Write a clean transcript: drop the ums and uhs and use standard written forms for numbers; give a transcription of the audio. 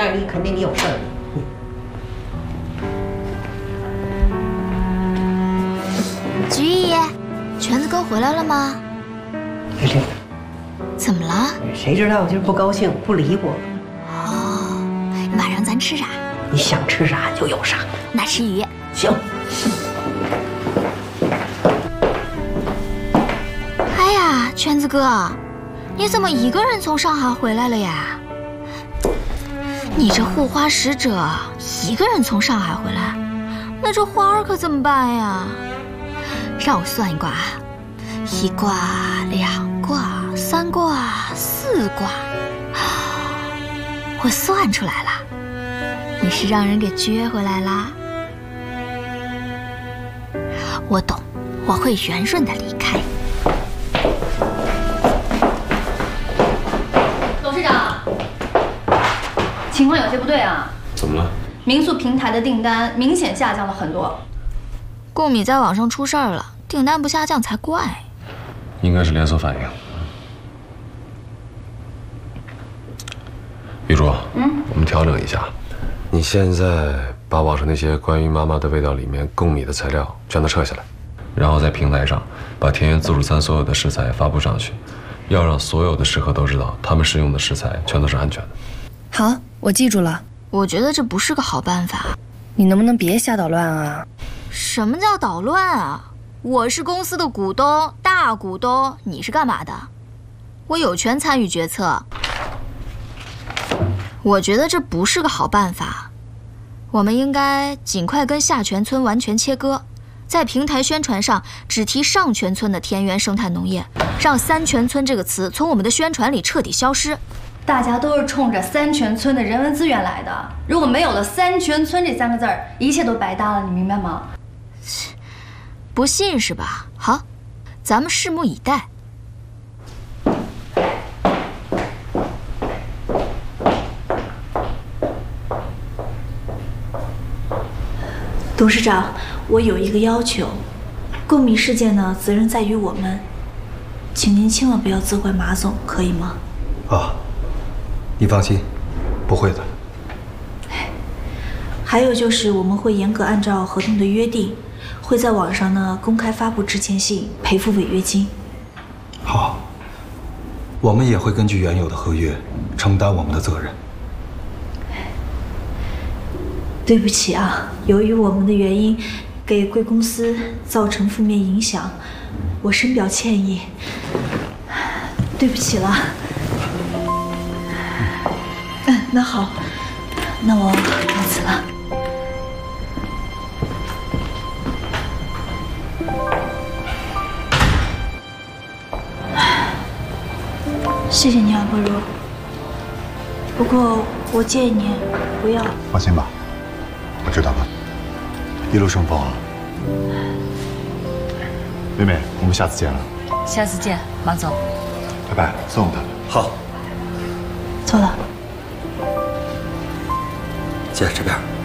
那你肯定你有事儿。 菊姨，全子哥回来了吗？ 月玲， 怎么了？ 谁知道我今儿不高兴，不理我。 哦，晚上咱吃啥？ 你想吃啥就有啥。 那吃鱼。 行。 哎呀，全子哥，你怎么一个人从上海回来了呀？你这护花使者一个人从上海回来，那这花儿可怎么办呀？让我算一卦啊，1卦、2卦、3卦、4卦，我算出来了，你是让人给撅回来啦。我懂，我会圆润的离开。 董事长，情况有些不对啊！ 怎么了？ 民宿平台的订单明显下降了很多。 贡米在网上出事儿了，订单不下降才怪。 应该是连锁反应。玉竹，我们调整一下，你现在把网上那些关于妈妈的味道里面贡米的材料全都撤下来，然后在平台上把田园自助餐所有的食材发布上去，要让所有的食客都知道他们使用的食材全都是安全的。 好，我记住了。 我觉得这不是个好办法。 你能不能别瞎捣乱啊？ 什么叫捣乱啊？我是公司的股东，大股东，你是干嘛的？我有权参与决策。我觉得这不是个好办法。我们应该尽快跟下泉村完全切割，在平台宣传上只提上泉村的田园生态农业，让三泉村这个词从我们的宣传里彻底消失。 大家都是冲着三泉村的人文资源来的，如果没有了三泉村这3个字儿，一切都白搭了，你明白吗？ 不信是吧？好，咱们拭目以待。 董事长，我有一个要求，贡米事件呢，责任在于我们，请您千万不要责怪马总，可以吗？ 啊，你放心，不会的。 还有就是，我们会严格按照合同的约定，会在网上呢公开发布致歉信，赔付违约金。 好，我们也会根据原有的合约承担我们的责任。 对不起啊，由于我们的原因，给贵公司造成负面影响，我深表歉意。对不起了。那好，那我告辞了。谢谢你啊，不如。不过我建议你不要。 放心吧，我知道了。一路顺风啊，妹妹，我们下次见了。 下次见，马总。 拜拜，送他。 好， 走了。 姐这边。